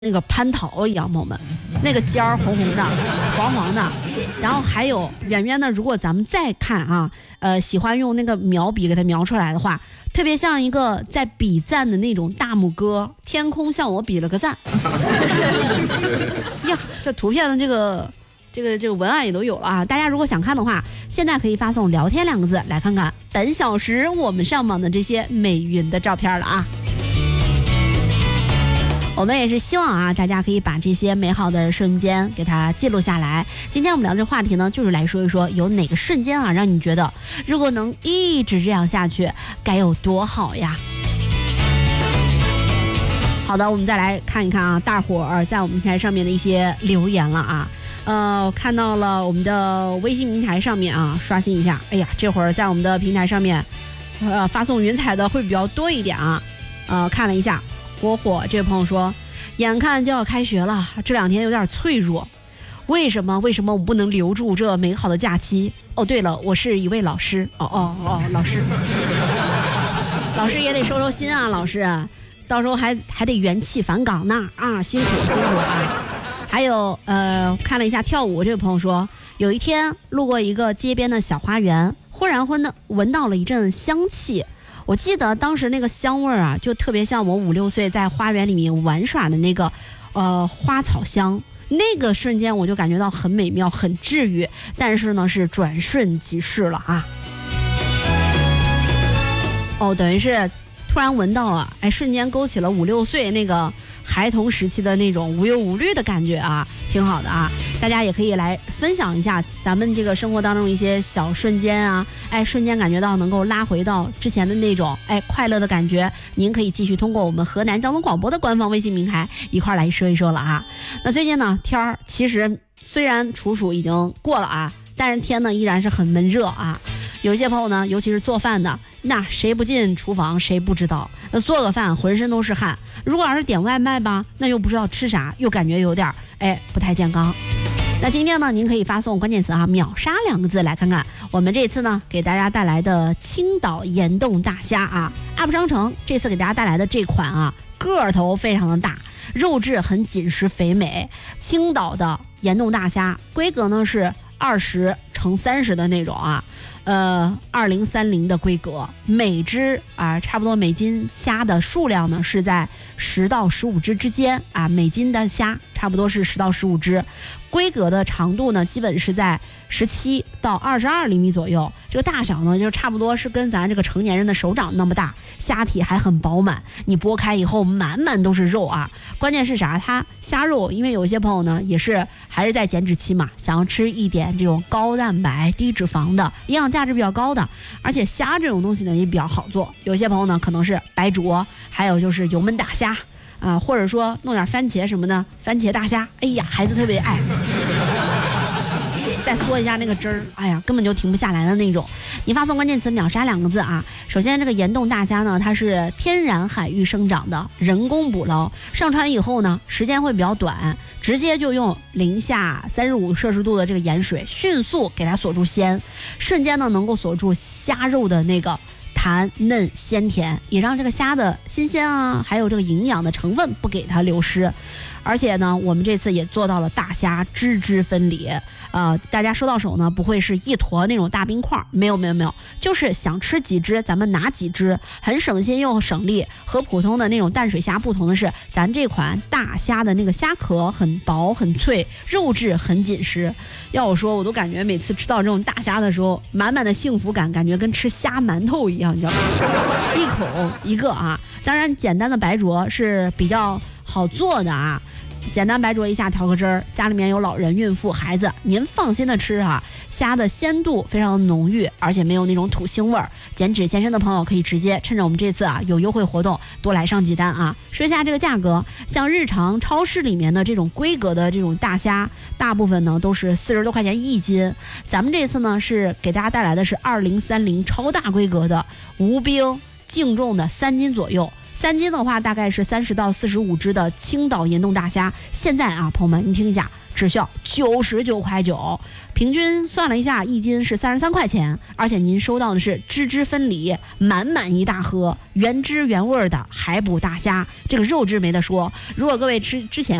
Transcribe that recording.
那个蟠桃一样，朋友们，那个尖儿红红的、黄黄的，然后还有远远的，如果咱们再看啊，喜欢用那个描笔给它描出来的话，特别像一个在比赞的那种大拇哥，天空向我比了个赞。呀，这图片的这个文案也都有了啊！大家如果想看的话，现在可以发送"聊天"2个字来看看本小时我们上榜的这些美云的照片了啊！我们也是希望啊，大家可以把这些美好的瞬间给它记录下来。今天我们聊这个话题呢，就是来说一说有哪个瞬间啊，让你觉得如果能一直这样下去，该有多好呀！好的，我们再来看一看啊，大伙儿在我们平台上面的一些留言了啊。看到了我们的微信平台上面啊，刷新一下。哎呀，这会儿在我们的平台上面，发送云彩的会比较多一点啊。看了一下。火这位朋友说，眼看就要开学了，这2天有点脆弱，为什么我不能留住这美好的假期？哦，对了，我是一位老师。老师老师也得收收心啊，老师到时候还得元气返岗呢啊，辛苦啊。还有看了一下跳舞这位朋友说，有一天路过一个街边的小花园，忽然闻到了一阵香气。我记得当时那个香味啊，就特别像我5、6岁在花园里面玩耍的那个花草香，那个瞬间我就感觉到很美妙、很治愈，但是呢是转瞬即逝了啊。等于是突然闻到了，瞬间勾起了5、6岁那个孩童时期的那种无忧无虑的感觉啊，挺好的啊。大家也可以来分享一下咱们这个生活当中一些小瞬间啊，瞬间感觉到能够拉回到之前的那种快乐的感觉。您可以继续通过我们河南交通广播的官方微信平台一块来说一说了啊。那最近呢，天儿其实虽然处暑已经过了啊，但是天呢依然是很闷热啊。有些朋友呢，尤其是做饭的，那谁不进厨房谁不知道，那做个饭浑身都是汗，如果要是点外卖吧，那又不知道吃啥，又感觉有点不太健康。那今天呢，您可以发送关键词秒杀2个字来看看我们这次呢给大家带来的青岛岩洞大虾啊。UP商城这次给大家带来的这款啊，个头非常的大，肉质很紧实肥美，青岛的岩洞大虾，规格呢是20×30的那种啊，2030的规格，每只差不多每斤虾的数量呢是在10到15只之间啊，每斤的虾差不多是10到15只，规格的长度呢基本是在17到22厘米左右，这个大小呢就差不多是跟咱这个成年人的手掌那么大，虾体还很饱满，你剥开以后满满都是肉啊。关键是啥？它虾肉，因为有些朋友呢也是还是在减脂期嘛，想要吃一点这种高蛋白低脂肪的营养价值比较高的，而且虾这种东西呢也比较好做，有些朋友呢可能是白灼，还有就是油焖大虾或者说弄点番茄什么的，番茄大虾，哎呀孩子特别爱再嗦一下那个汁儿，哎呀根本就停不下来的那种。你发送关键词秒杀2个字啊。首先这个岩洞大虾呢，它是天然海域生长的，人工捕捞，上船以后呢时间会比较短，直接就用零下35摄氏度的这个盐水迅速给它锁住鲜，瞬间呢能够锁住虾肉的那个弹嫩鲜甜，也让这个虾的新鲜啊，还有这个营养的成分不给它流失。而且呢，我们这次也做到了大虾只汁分离，大家收到手呢不会是一坨那种大冰块，没有，就是想吃几只咱们拿几只，很省心又省力。和普通的那种淡水虾不同的是，咱这款大虾的那个虾壳很薄很脆，肉质很紧实。要我说，我都感觉每次吃到这种大虾的时候，满满的幸福感，感觉跟吃虾馒头一样，你知道吗？一口一个啊。当然简单的白灼是比较好做的啊，简单白灼一下调个汁儿，家里面有老人孕妇孩子，您放心的吃啊。虾的鲜度非常浓郁，而且没有那种土腥味儿，减脂健身的朋友可以直接趁着我们这次有优惠活动多来上几单啊。说一下这个价格，像日常超市里面的这种规格的这种大虾，大部分呢都是40多块钱1斤，咱们这次呢是给大家带来的是2030超大规格的无冰净重的3斤左右 3斤的话大概是30到45只的青岛盐冻大虾，现在啊，朋友们，您听一下，只需要99.9块，平均算了一下，1斤是33块钱，而且您收到的是汁汁分离、满满一大盒、原汁原味的海捕大虾，这个肉质没得说。如果各位之前